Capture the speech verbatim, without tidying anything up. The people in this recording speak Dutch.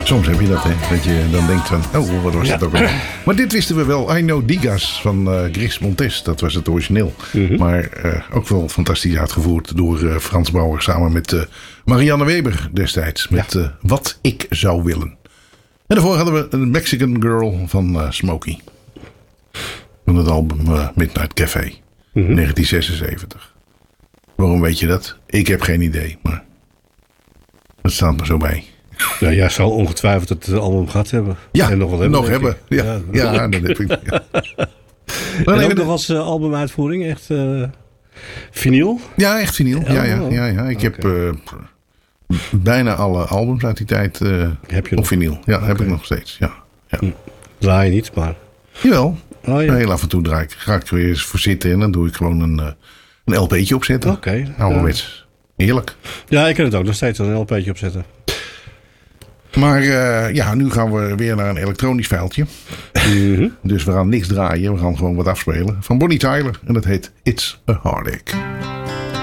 Soms heb je dat, hè. Dat je dan denkt van, oh, wat was Ja. dat ook alweer? Maar dit wisten we wel. I Know Digas van uh, Gris Montes. Dat was het origineel. Mm-hmm. Maar uh, ook wel fantastisch uitgevoerd door uh, Frans Bauer samen met uh, Marianne Weber destijds. Met ja. uh, Wat ik zou willen. En daarvoor hadden we een Mexican Girl van uh, Smokey. Van het album uh, Midnight Café. Mm-hmm. negentien zesenzeventig. Waarom weet je dat? Ik heb geen idee. Maar dat staat er zo bij. Nou, jij zal ongetwijfeld het album gehad hebben. Ja, en nog wat hebben. Nog hebben. Ja, ja, ja, dat heb ik. Ja. En ook nog als uh, albumuitvoering, echt uh, vinyl? Ja, echt vinyl. Ja, ja, ja, ja. Ik okay. heb uh, bijna alle albums uit die tijd uh, heb je op nog? vinyl. Ja, okay. Heb ik nog steeds. Ja, ja. Hm. Draai je niet, maar... Jawel. Oh, ja. Heel af en toe draai ik. Ga ik er weer eens voor zitten en dan doe ik gewoon een, uh, een L P'tje opzetten. Oké. Okay. Ouderwets. Heerlijk. Ja, ik kan het ook nog steeds een L P'tje opzetten. Maar uh, ja, nu gaan we weer naar een elektronisch vuiltje. Mm-hmm. Dus we gaan niks draaien. We gaan gewoon wat afspelen. Van Bonnie Tyler. En dat heet It's a Heartache.